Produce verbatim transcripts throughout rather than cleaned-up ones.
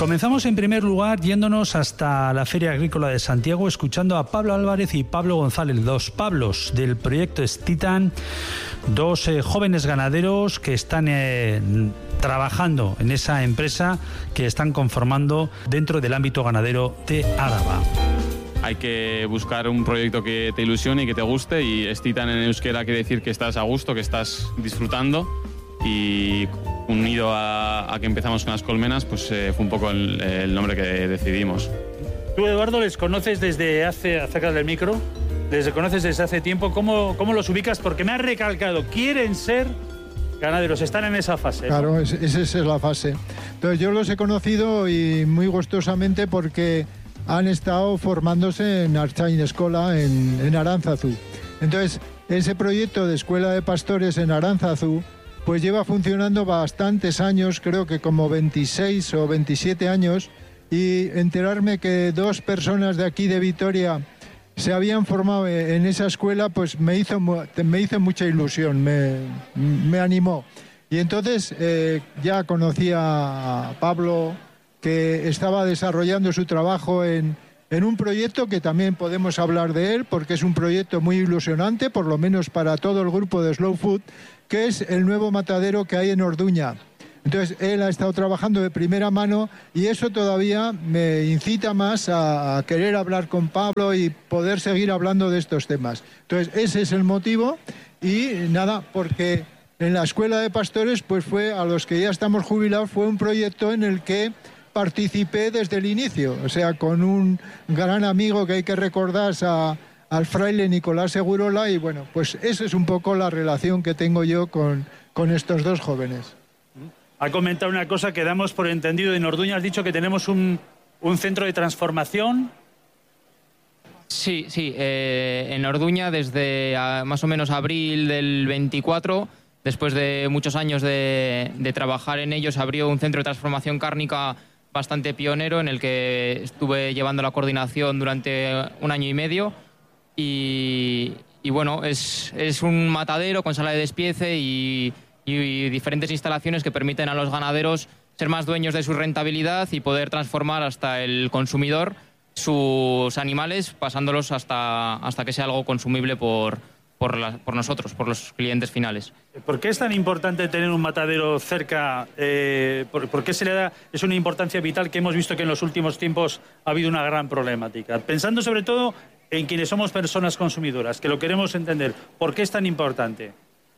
Comenzamos en primer lugar yéndonos hasta la Feria Agrícola de Santiago, escuchando a Pablo Álvarez y Pablo González, dos Pablos del proyecto Estitan, dos eh, jóvenes ganaderos que están eh, trabajando en esa empresa que están conformando dentro del ámbito ganadero de Álava. Hay que buscar un proyecto que te ilusione y que te guste, y Estitan en euskera quiere decir que estás a gusto, que estás disfrutando, y unido a, a que empezamos con las colmenas, pues eh, fue un poco el, el nombre que decidimos. Tú, Eduardo, les conoces desde hace, acerca del micro, les conoces desde hace tiempo. ¿Cómo, cómo los ubicas? Porque me has recalcado, quieren ser ganaderos, están en esa fase, ¿no? Claro, es, esa es la fase. Entonces yo los he conocido y muy gustosamente porque han estado formándose en Artzain Escola en, en Aránzazu. Entonces, ese proyecto de escuela de pastores en Aránzazu pues lleva funcionando bastantes años, creo que como veintiséis o veintisiete años, y enterarme que dos personas de aquí de Vitoria se habían formado en esa escuela, pues me hizo, me hizo mucha ilusión, me, me animó. Y entonces eh, ya conocí a Pablo, que estaba desarrollando su trabajo en, en un proyecto que también podemos hablar de él, porque es un proyecto muy ilusionante, por lo menos para todo el grupo de Slow Food, que es el nuevo matadero que hay en Orduña. Entonces, él ha estado trabajando de primera mano y eso todavía me incita más a, a querer hablar con Pablo y poder seguir hablando de estos temas. Entonces, ese es el motivo y nada, porque en la Escuela de Pastores, pues fue, a los que ya estamos jubilados, fue un proyecto en el que participé desde el inicio, o sea, con un gran amigo que hay que recordar, a al fraile Nicolás Segurola, y bueno, pues esa es un poco la relación que tengo yo con, con estos dos jóvenes. Ha comentado una cosa que damos por entendido en Orduña, has dicho que tenemos un, un centro de transformación. Sí, sí, eh, en Orduña desde a, más o menos abril del veinticuatro, después de muchos años de, de trabajar en ello, se abrió un centro de transformación cárnica bastante pionero en el que estuve llevando la coordinación durante un año y medio. Y, y bueno, es, es un matadero con sala de despiece y, y, y diferentes instalaciones que permiten a los ganaderos ser más dueños de su rentabilidad y poder transformar hasta el consumidor sus animales, pasándolos hasta, hasta que sea algo consumible por, por, la, por nosotros, por los clientes finales. ¿Por qué es tan importante tener un matadero cerca? Eh, por, ¿Por qué se le da? Es una importancia vital que hemos visto que en los últimos tiempos ha habido una gran problemática. Pensando sobre todo en quienes somos personas consumidoras, que lo queremos entender. ¿Por qué es tan importante?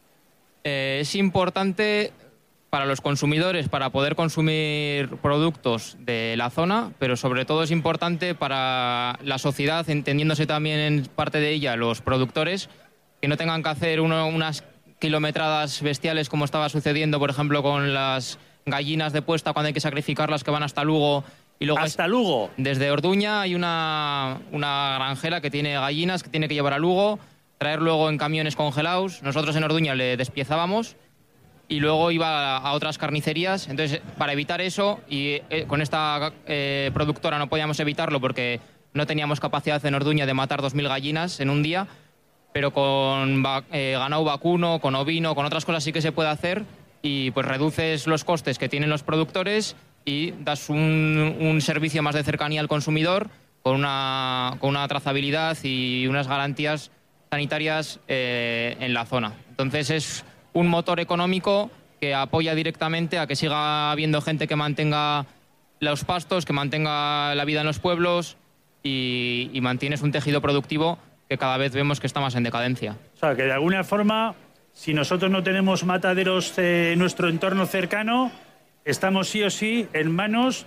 Eh, es importante para los consumidores, para poder consumir productos de la zona, pero sobre todo es importante para la sociedad, entendiéndose también en parte de ella los productores, que no tengan que hacer uno, unas kilometradas bestiales como estaba sucediendo, por ejemplo, con las gallinas de puesta cuando hay que sacrificarlas, que van hasta Lugo. Y luego ¿Hasta Lugo? Desde Orduña hay una, una granjera que tiene gallinas que tiene que llevar a Lugo, traer luego en camiones congelados. Nosotros en Orduña le despiezábamos y luego iba a, a otras carnicerías. Entonces, para evitar eso, y eh, con esta eh, productora no podíamos evitarlo porque no teníamos capacidad en Orduña de matar dos mil gallinas en un día, pero con eh, ganado vacuno, con ovino, con otras cosas sí que se puede hacer, y pues reduces los costes que tienen los productores y das un, un servicio más de cercanía al consumidor con una, con una trazabilidad y unas garantías sanitarias eh, en la zona. Entonces es un motor económico que apoya directamente a que siga habiendo gente que mantenga los pastos, que mantenga la vida en los pueblos y, y mantienes un tejido productivo que cada vez vemos que está más en decadencia. O sea, que de alguna forma, si nosotros no tenemos mataderos eh, en nuestro entorno cercano, estamos sí o sí en manos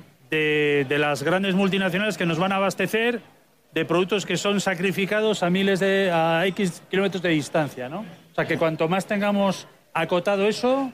de, de las grandes multinacionales que nos van a abastecer de productos que son sacrificados a miles de, a X kilómetros de distancia, ¿no? O sea, que cuanto más tengamos acotado eso...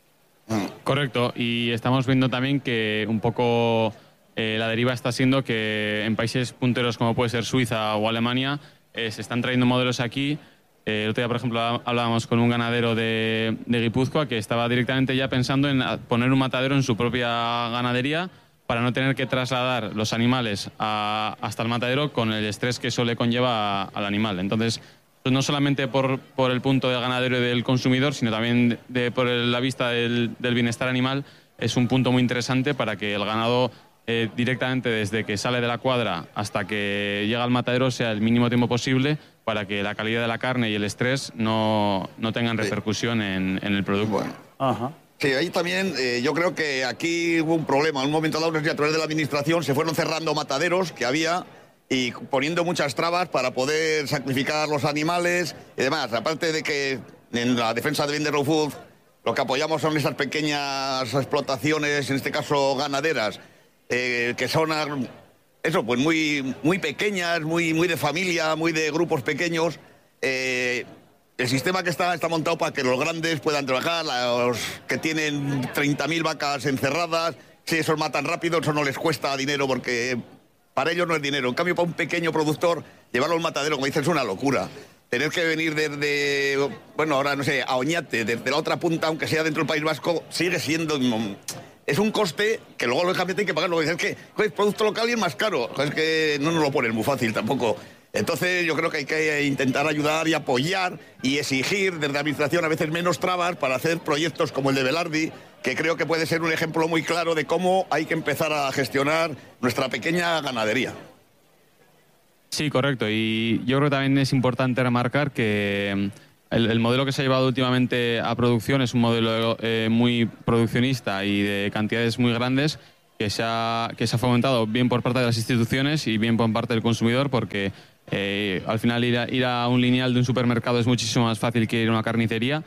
Correcto, y estamos viendo también que un poco eh, la deriva está siendo que en países punteros como puede ser Suiza o Alemania eh, se están trayendo modelos aquí. Eh, el otro día, por ejemplo, hablábamos con un ganadero de, de Guipúzcoa que estaba directamente ya pensando en poner un matadero en su propia ganadería para no tener que trasladar los animales a, hasta el matadero con el estrés que eso le conlleva a, al animal. Entonces, no solamente por, por el punto del ganadero y del consumidor, sino también de, por el, la vista del, del bienestar animal, es un punto muy interesante para que el ganado eh, directamente desde que sale de la cuadra hasta que llega al matadero sea el mínimo tiempo posible para que la calidad de la carne y el estrés no, no tengan repercusión en, en el producto. Bueno. Ajá. Sí, ahí también eh, yo creo que aquí hubo un problema. En un momento dado, a través de la administración se fueron cerrando mataderos que había y poniendo muchas trabas para poder sacrificar los animales y demás. Aparte de que en la defensa de Vender Raw Food lo que apoyamos son esas pequeñas explotaciones, en este caso ganaderas, eh, que son eso, pues muy, muy pequeñas, muy, muy de familia, muy de grupos pequeños. Eh, El sistema que está, está montado para que los grandes puedan trabajar, los que tienen treinta mil vacas encerradas, si esos matan rápido, eso no les cuesta dinero porque para ellos no es dinero. En cambio, para un pequeño productor, llevarlo al matadero, como dices, es una locura. Tener que venir desde, bueno, ahora no sé, a Oñate, desde la otra punta, aunque sea dentro del País Vasco, sigue siendo... Es un coste que luego lógicamente hay que pagarlo. Es que es producto local y es más caro. Es que no nos lo ponen muy fácil tampoco. Entonces yo creo que hay que intentar ayudar y apoyar y exigir desde la administración a veces menos trabas para hacer proyectos como el de Belardi, que creo que puede ser un ejemplo muy claro de cómo hay que empezar a gestionar nuestra pequeña ganadería. Sí, correcto. Y yo creo que también es importante remarcar que el, el modelo que se ha llevado últimamente a producción es un modelo eh, muy produccionista y de cantidades muy grandes que se, ha, que se ha fomentado bien por parte de las instituciones y bien por parte del consumidor, porque Eh, al final ir a, ir a un lineal de un supermercado es muchísimo más fácil que ir a una carnicería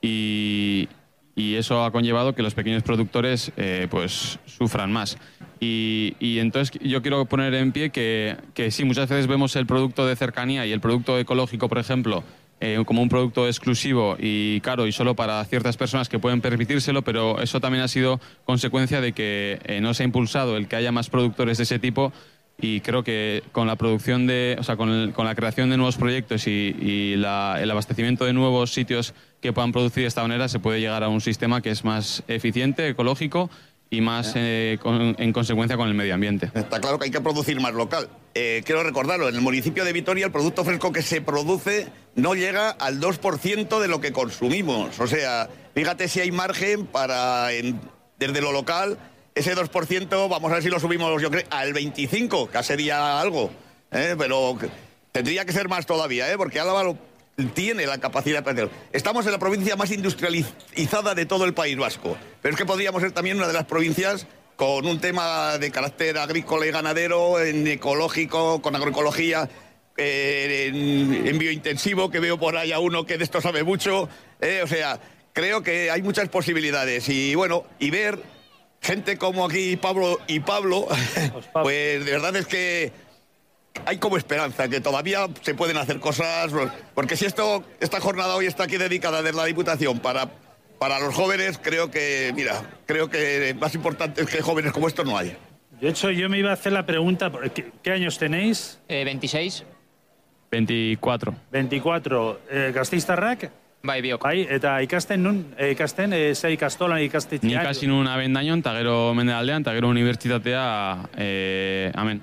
y, y eso ha conllevado que los pequeños productores eh, pues sufran más. Y, y entonces yo quiero poner en pie que, que sí, muchas veces vemos el producto de cercanía y el producto ecológico, por ejemplo, eh, como un producto exclusivo y caro y solo para ciertas personas que pueden permitírselo, pero eso también ha sido consecuencia de que eh, no se ha impulsado el que haya más productores de ese tipo. Y creo que con la producción de, o sea, con, el, con la creación de nuevos proyectos y, y la, el abastecimiento de nuevos sitios que puedan producir de esta manera se puede llegar a un sistema que es más eficiente, ecológico y más eh, con, en consecuencia con el medio ambiente. Está claro que hay que producir más local. Eh, quiero recordarlo, en el municipio de Vitoria el producto fresco que se produce no llega al dos por ciento de lo que consumimos. O sea, fíjate si hay margen para, en, desde lo local... Ese dos por ciento, vamos a ver si lo subimos, yo creo, al veinticinco por ciento, que sería algo. ¿eh? Pero tendría que ser más todavía, ¿eh? Porque Álava lo, tiene la capacidad de hacerlo. Estamos en la provincia más industrializada de todo el País Vasco. Pero es que podríamos ser también una de las provincias con un tema de carácter agrícola y ganadero, en ecológico, con agroecología, eh, en, en biointensivo, que veo por ahí a uno que de esto sabe mucho. ¿eh? O sea, creo que hay muchas posibilidades. Y bueno, y ver... gente como aquí Pablo y Pablo, pues de verdad es que hay como esperanza, que todavía se pueden hacer cosas, porque si esto, esta jornada hoy está aquí dedicada desde la Diputación para, para los jóvenes, creo que, mira, creo que más importante es que jóvenes como estos no hay. De hecho, yo me iba a hacer la pregunta, ¿qué, qué años tenéis? Eh, veintiséis. veinticuatro. veinticuatro. Eh, Gasteiztarrak? Bai, biok. Bai, eta ikasten nun, eh, ikasten, eh, ze ikastolan ikastetxeak. Ni ikasi nuen Abendañon, eta gero Mendebaldean, eta gero unibertsitatea eh, amen.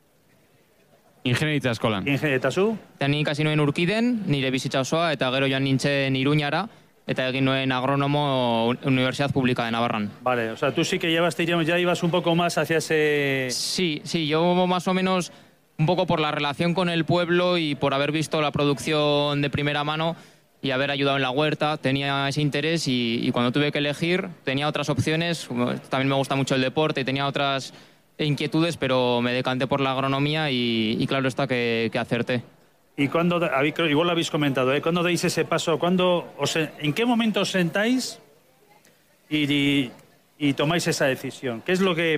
Ingenieritza eskolan. Ingenier, eta zu? Eta ni ikasi nuen Urkiden, nire bizitza osoa, eta gero joan nintzen Iruñara, eta egin nuen agronomo Universidad Pública de Navarran. Vale, o sea, tú sí que llevas, ya ibas un poco más hacia ese... Sí, sí, yo más o menos, un poco por la relación con el pueblo y por haber visto la producción de primera mano y haber ayudado en la huerta, tenía ese interés y, y cuando tuve que elegir tenía otras opciones, también me gusta mucho el deporte y tenía otras inquietudes, pero me decanté por la agronomía y, y claro está que, que acerté. ¿Y cuándo, igual lo habéis comentado, ¿eh? ¿Cuándo deis ese paso? ¿Cuándo os, ¿En qué momento os sentáis y, y, y tomáis esa decisión? ¿Qué es lo que...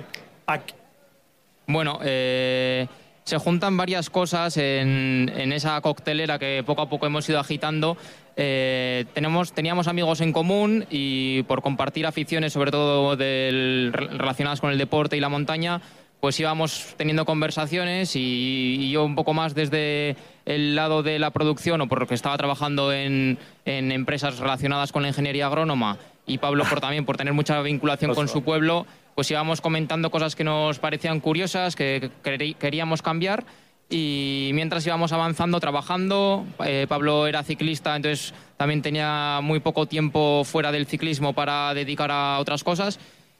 Bueno, eh... se juntan varias cosas en, en esa coctelera que poco a poco hemos ido agitando. Eh, tenemos, teníamos amigos en común y por compartir aficiones, sobre todo del, relacionadas con el deporte y la montaña, pues íbamos teniendo conversaciones y, y yo un poco más desde el lado de la producción o porque estaba trabajando en, en empresas relacionadas con la ingeniería agrónoma y Pablo por, también por tener mucha vinculación con su pueblo, pues íbamos comentando cosas que nos parecían curiosas, que queríamos cambiar y mientras íbamos avanzando, trabajando, eh, Pablo era ciclista, entonces también tenía muy poco tiempo fuera del ciclismo para dedicar a otras cosas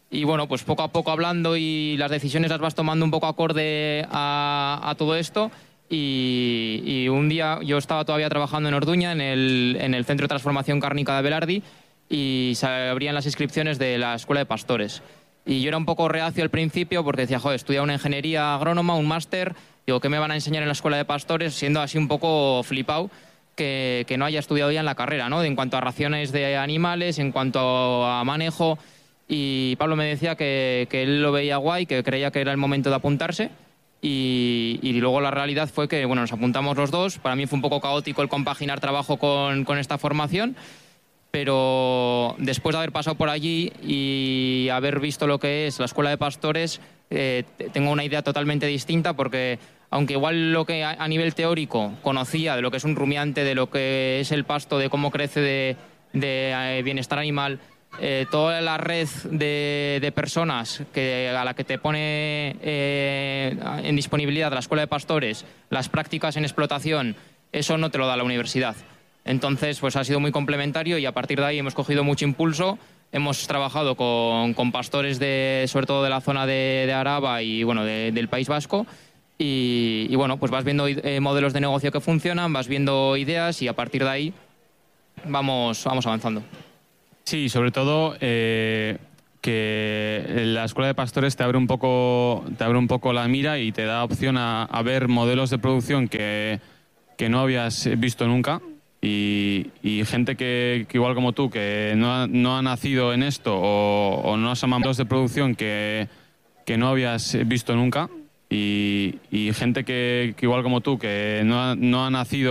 Y bueno, pues poco a poco hablando y las decisiones las vas tomando un poco acorde a, a todo esto. Y, y un día yo estaba todavía trabajando en Orduña, en el, en el Centro de Transformación Cárnica de Belardi, y se abrían las inscripciones de la Escuela de Pastores. Y yo era un poco reacio al principio porque decía, joder, estudiaba una ingeniería agrónoma, un máster, digo, ¿qué me van a enseñar en la Escuela de Pastores? Siendo así un poco flipado que, que no haya estudiado ya en la carrera, ¿no? En cuanto a raciones de animales, en cuanto a manejo. Y Pablo me decía que, que él lo veía guay, que creía que era el momento de apuntarse. Y, y luego la realidad fue que, bueno, nos apuntamos los dos. Para mí fue un poco caótico el compaginar trabajo con, con esta formación. Pero después de haber pasado por allí y haber visto lo que es la Escuela de Pastores, eh, tengo una idea totalmente distinta, porque aunque igual lo que a nivel teórico conocía de lo que es un rumiante, de lo que es el pasto, de cómo crece, de, de bienestar animal, eh, toda la red de, de personas que, a la que te pone eh, en disponibilidad la Escuela de Pastores, las prácticas en explotación, eso no te lo da la universidad. Entonces, pues ha sido muy complementario y a partir de ahí hemos cogido mucho impulso. Hemos trabajado con, con pastores, de, sobre todo de la zona de, de Araba y bueno, de, del País Vasco. Y, y bueno, pues vas viendo eh, modelos de negocio que funcionan, vas viendo ideas y a partir de ahí vamos, vamos avanzando. Sí, sobre todo eh, que la Escuela de Pastores te abre un poco, te abre un poco la mira y te da opción a, a ver modelos de producción que, que no habías visto nunca. Y, y gente que, que igual como tú, que no ha, no ha nacido en esto o, o no has amado de producción que, que no habías visto nunca. Y, y gente que, que igual como tú, que no ha, no ha nacido